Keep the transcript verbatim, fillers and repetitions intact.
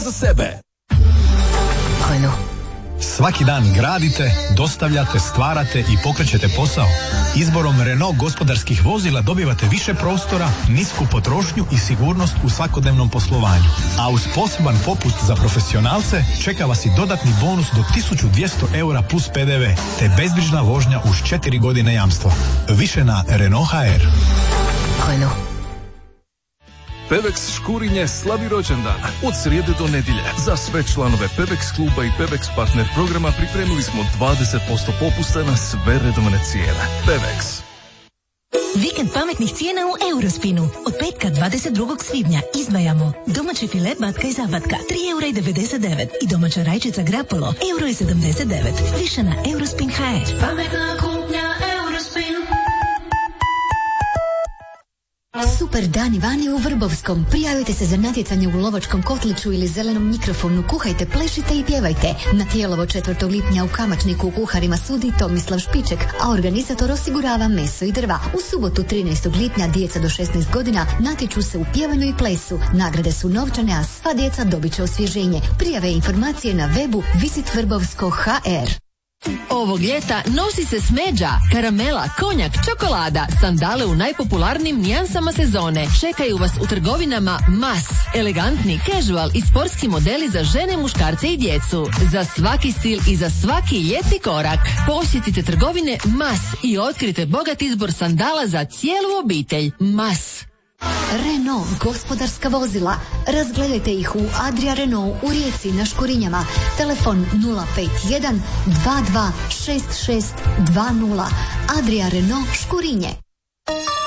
za sebe. Renault. Svaki dan gradite, dostavljate, stvarate i pokrećete posao. Izborom Renault gospodarskih vozila dobivate više prostora, nisku potrošnju i sigurnost u svakodnevnom poslovanju. A uz poseban popust za profesionalce čeka vas i dodatni bonus do tisuću dvjesto eura plus pe de ve, te bezbrižna vožnja uz četiri godine jamstva. Više na Renault ha er. Renault. Pevex Škurinje slavi rođendan od srijede do nedjelje. Za sve članove Pevex kluba i Pevex partner programa pripremili smo dvadeset posto popusta na sve redovne cijene. Pevex. Vikend pametnih cijena u Eurospinu. Od petka dvadeset drugog svibnja izdvajamo domaći file batka i zabatka tri eura i devedeset devet i domaća rajčica grapolo euro i sedamdeset devet. Više na Eurospin ha er. Pametna kupnja Eurospin. Super dani vani u Vrbovskom. Prijavite se za natjecanje u lovačkom kotliću ili zelenom mikrofonu. Kuhajte, plešite i pjevajte. Na Tijelovo četvrtog lipnja u Kamačniku kuharima sudi Tomislav Špiček, a organizator osigurava meso i drva. U subotu trinaestog lipnja djeca do šesnaest godina natječu se u pjevanju i plesu. Nagrade su novčane, a sva djeca dobit će osvježenje. Prijave i informacije na webu visit vrbovsko ha er. Ovog ljeta nosi se smeđa, karamela, konjak, čokolada, sandale u najpopularnijim nijansama sezone. Čekaju vas u trgovinama Mas. Elegantni, casual i sportski modeli za žene, muškarce i djecu. Za svaki stil i za svaki ljetni korak. Posjetite trgovine Mas i otkrite bogat izbor sandala za cijelu obitelj. Mas. Renault gospodarska vozila. Razgledajte ih u Adria Renault u Rijeci na Škurinjama. Telefon nula pet jedan dva dva šest šest dva nula. Adria Renault Škurinje.